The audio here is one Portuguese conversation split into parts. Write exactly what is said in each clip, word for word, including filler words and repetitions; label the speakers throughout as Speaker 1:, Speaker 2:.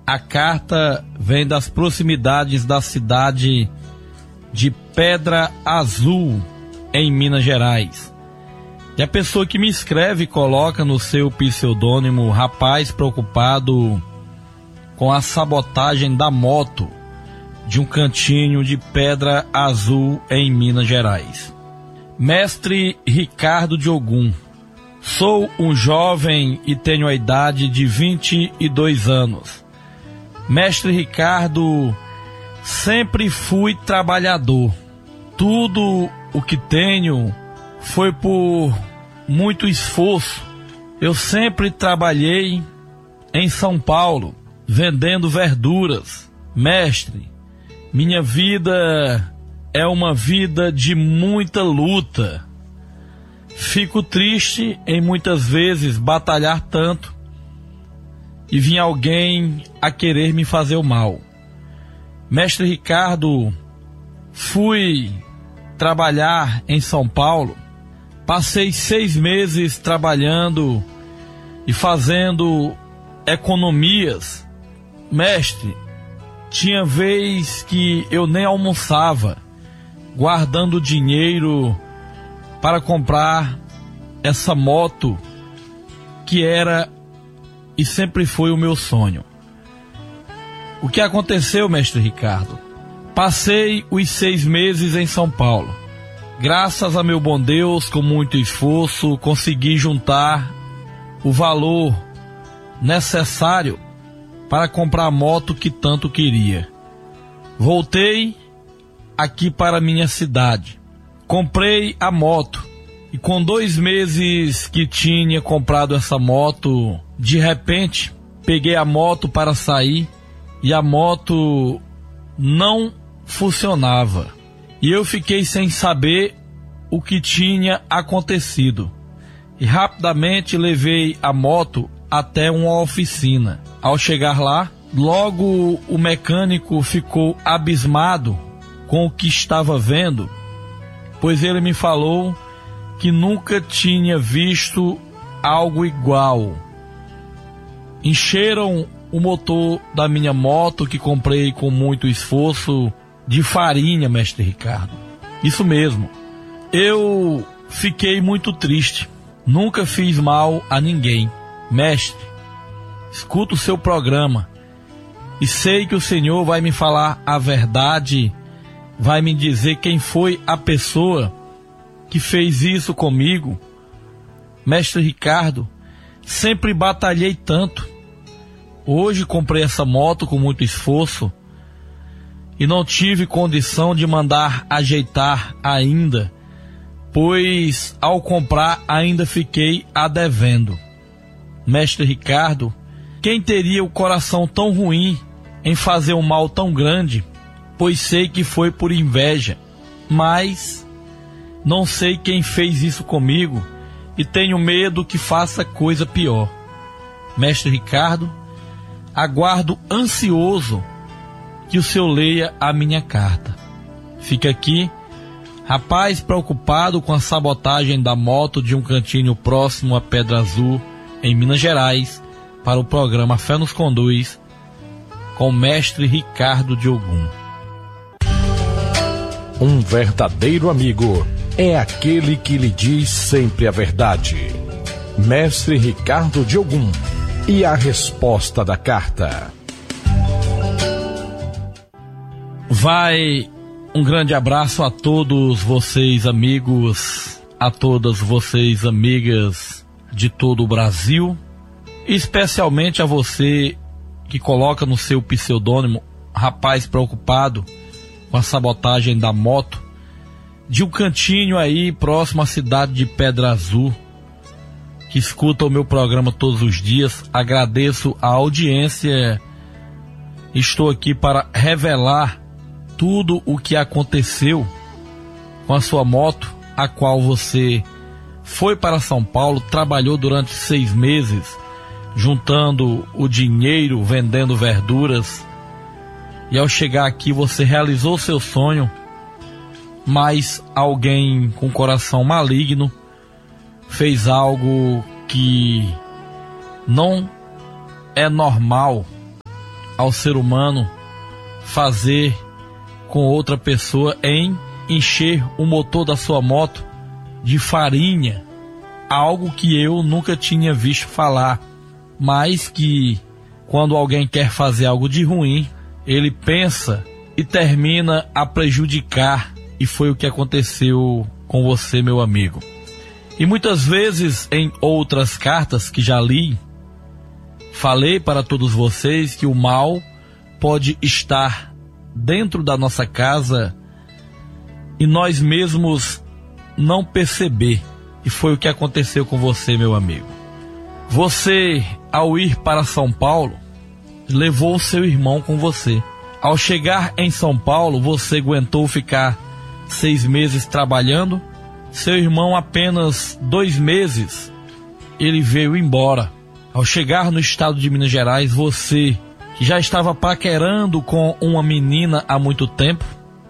Speaker 1: A carta vem das proximidades da cidade de Pedra Azul, em Minas Gerais. E a pessoa que me escreve coloca no seu pseudônimo rapaz preocupado com a sabotagem da moto de um cantinho de Pedra Azul, em Minas Gerais. Mestre Ricardo de Ogum. Sou um jovem e tenho a idade de vinte e dois anos. Mestre Ricardo, sempre fui trabalhador. Tudo o que tenho foi por muito esforço. Eu sempre trabalhei em São Paulo, vendendo verduras. Mestre, minha vida é uma vida de muita luta. Fico triste em muitas vezes batalhar tanto e vir alguém a querer me fazer o mal. Mestre Ricardo, fui trabalhar em São Paulo, passei seis meses trabalhando e fazendo economias. Mestre, tinha vez que eu nem almoçava, guardando dinheiro para comprar essa moto que era e sempre foi o meu sonho. O que aconteceu, mestre Ricardo? Passei os seis meses em São Paulo. Graças a meu bom Deus, com muito esforço, consegui juntar o valor necessário para comprar a moto que tanto queria. Voltei aqui para minha cidade. Comprei a moto e com dois meses que tinha comprado essa moto, de repente peguei a moto para sair e a moto não funcionava. E eu fiquei sem saber o que tinha acontecido. E rapidamente levei a moto até uma oficina. Ao chegar lá, logo o mecânico ficou abismado com o que estava vendo, pois ele me falou que nunca tinha visto algo igual. Encheram o motor da minha moto, que comprei com muito esforço, de farinha, mestre Ricardo. Isso mesmo. Eu fiquei muito triste. Nunca fiz mal a ninguém. Mestre, escuto o seu programa e sei que o senhor vai me falar a verdade, vai me dizer quem foi a pessoa que fez isso comigo. Mestre Ricardo, sempre batalhei tanto. Hoje comprei essa moto com muito esforço e não tive condição de mandar ajeitar ainda, pois ao comprar ainda fiquei a devendo. Mestre Ricardo, quem teria o coração tão ruim em fazer um mal tão grande? Pois sei que foi por inveja, mas não sei quem fez isso comigo e tenho medo que faça coisa pior. Mestre Ricardo, aguardo ansioso que o senhor leia a minha carta. Fica aqui, rapaz preocupado com a sabotagem da moto de um cantinho próximo a Pedra Azul, em Minas Gerais, para o programa Fé nos Conduz, com o mestre Ricardo de Ogum.
Speaker 2: Um verdadeiro amigo é aquele que lhe diz sempre a verdade. Mestre Ricardo de Ogum. E a resposta da carta.
Speaker 1: Vai um grande abraço a todos vocês, amigos, a todas vocês, amigas de todo o Brasil, especialmente a você que coloca no seu pseudônimo rapaz preocupado com a sabotagem da moto de um cantinho aí próximo à cidade de Pedra Azul, que escuta o meu programa todos os dias. Agradeço a audiência. Estou aqui para revelar tudo o que aconteceu com a sua moto, a qual você foi para São Paulo, trabalhou durante seis meses, juntando o dinheiro, vendendo verduras, e ao chegar aqui você realizou seu sonho, mas alguém com coração maligno fez algo que não é normal ao ser humano fazer com outra pessoa em encher o motor da sua moto de farinha, algo que eu nunca tinha visto falar, mas que quando alguém quer fazer algo de ruim, ele pensa e termina a prejudicar, e foi o que aconteceu com você, meu amigo. E muitas vezes em outras cartas que já li, falei para todos vocês que o mal pode estar dentro da nossa casa e nós mesmos não perceber. E foi o que aconteceu com você, meu amigo. Você, ao ir para São Paulo, levou o seu irmão com você. Ao chegar em São Paulo, você aguentou ficar seis meses trabalhando. Seu irmão, apenas dois meses, ele veio embora. Ao chegar no estado de Minas Gerais, você, que já estava paquerando com uma menina há muito tempo,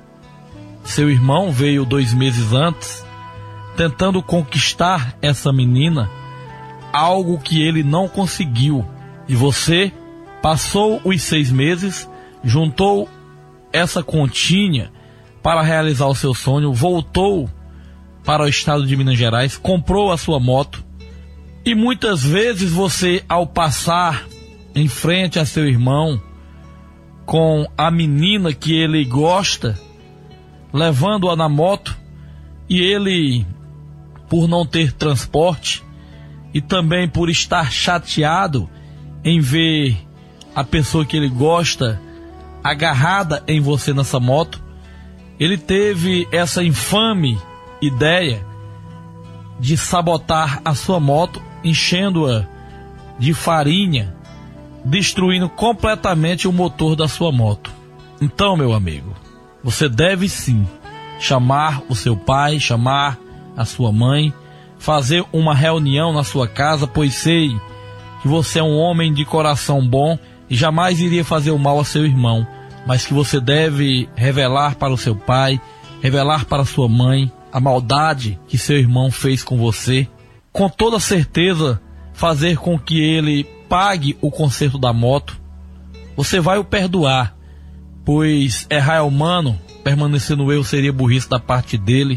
Speaker 1: seu irmão veio dois meses antes, tentando conquistar essa menina, algo que ele não conseguiu. E você passou os seis meses, juntou essa continha para realizar o seu sonho, voltou para o estado de Minas Gerais, comprou a sua moto. E muitas vezes você, ao passar em frente a seu irmão com a menina que ele gosta, levando-a na moto, e ele, por não ter transporte e também por estar chateado em ver a pessoa que ele gosta agarrada em você nessa moto, ele teve essa infame ideia de sabotar a sua moto, enchendo-a de farinha, destruindo completamente o motor da sua moto. Então, meu amigo, você deve sim chamar o seu pai, chamar a sua mãe, fazer uma reunião na sua casa, pois sei que você é um homem de coração bom e jamais iria fazer o mal a seu irmão, mas que você deve revelar para o seu pai, revelar para a sua mãe a maldade que seu irmão fez com você, com toda certeza fazer com que ele pague o conserto da moto. Você vai o perdoar, pois errar é humano, permanecer no erro seria burrice da parte dele.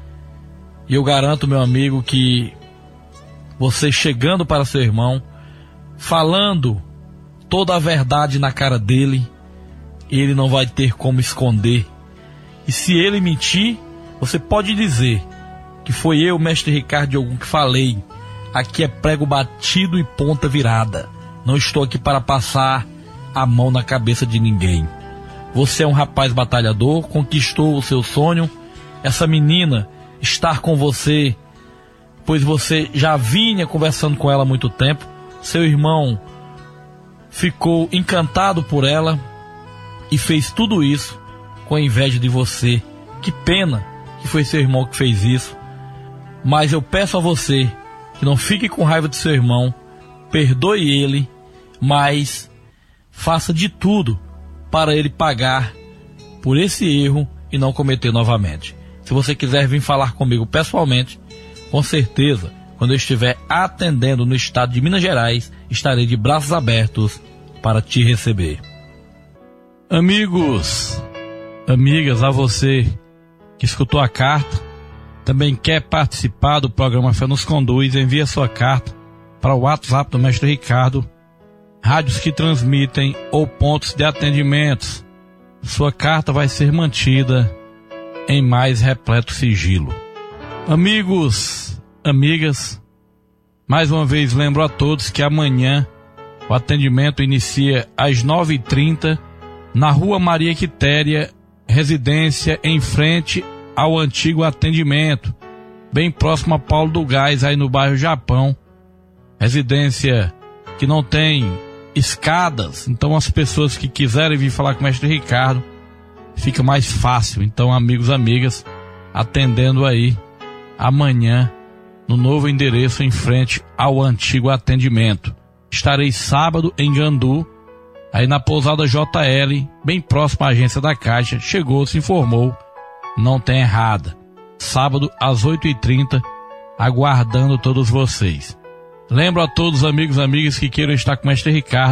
Speaker 1: E eu garanto, meu amigo, que você chegando para seu irmão, falando toda a verdade na cara dele, ele não vai ter como esconder. E se ele mentir, você pode dizer que foi eu, mestre Ricardo de Ogum, que falei. Aqui é prego batido e ponta virada. Não estou aqui para passar a mão na cabeça de ninguém. Você é um rapaz batalhador, conquistou o seu sonho. Essa menina estar com você, pois você já vinha conversando com ela há muito tempo. Seu irmão ficou encantado por ela e fez tudo isso com inveja de você. Que pena que foi seu irmão que fez isso. Mas eu peço a você que não fique com raiva de seu irmão, perdoe ele, mas faça de tudo para ele pagar por esse erro e não cometer novamente. Se você quiser vir falar comigo pessoalmente, com certeza, quando eu estiver atendendo no estado de Minas Gerais, estarei de braços abertos para te receber. Amigos, amigas, a você que escutou a carta, também quer participar do programa Fé nos Conduz, envie a sua carta para o WhatsApp do Mestre Ricardo, rádios que transmitem ou pontos de atendimentos. Sua carta vai ser mantida em mais repleto sigilo. Amigos, amigas, mais uma vez lembro a todos que amanhã o atendimento inicia às nove e trinta na Rua Maria Quitéria, residência em frente ao antigo atendimento, bem próximo a Paulo do Gás, aí no bairro Japão. Residência que não tem escadas, então as pessoas que quiserem vir falar com o Mestre Ricardo, fica mais fácil. Então, amigos, amigas, atendendo aí amanhã no novo endereço em frente ao antigo atendimento. Estarei sábado em Gandu, aí na pousada J L, bem próximo à agência da Caixa. Chegou, se informou, não tem errada. Sábado às oito e trinta, aguardando todos vocês. Lembro a todos os amigos e amigas que queiram estar com o Mestre Ricardo,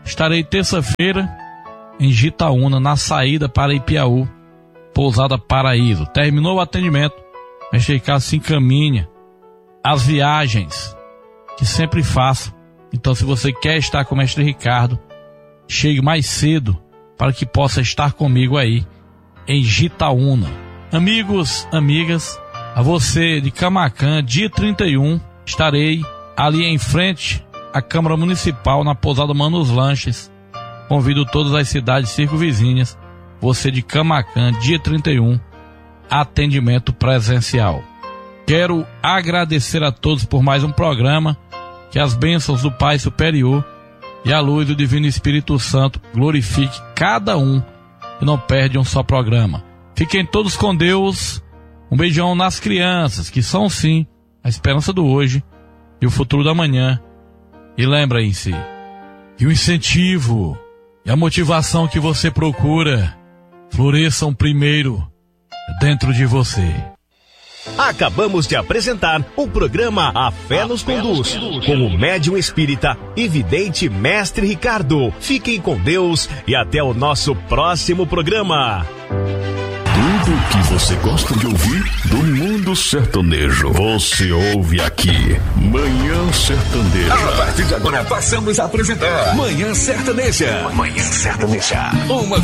Speaker 1: estarei terça-feira em Jitaúna, na saída para Ipiaú, Pousada Paraíso. Terminou o atendimento, Mestre Ricardo se encaminha às viagens que sempre faço. Então, se você quer estar com o Mestre Ricardo, chegue mais cedo para que possa estar comigo aí em Jitaúna. Amigos, amigas, a você de Camaquã, dia trinta e um, estarei ali em frente à Câmara Municipal, na Pousada Manos Lanches. Convido todas as cidades circunvizinhas, você de Camaquã, dia trinta e um, atendimento presencial. Quero agradecer a todos por mais um programa, que as bênçãos do Pai Superior e a luz do Divino Espírito Santo glorifique cada um que não perde um só programa. Fiquem todos com Deus, um beijão nas crianças, que são sim a esperança do hoje e o futuro da manhã. E lembrem-se que o incentivo e a motivação que você procura floresçam primeiro dentro de você.
Speaker 3: Acabamos de apresentar o programa A Fé nos Conduz, com o médium espírita e vidente Mestre Ricardo. Fiquem com Deus e até o nosso próximo programa.
Speaker 4: Tudo o que você gosta de ouvir do mundo sertanejo, você ouve aqui. Manhã Sertaneja.
Speaker 5: A partir de agora passamos a apresentar Manhã Sertaneja. Manhã Sertaneja. Uma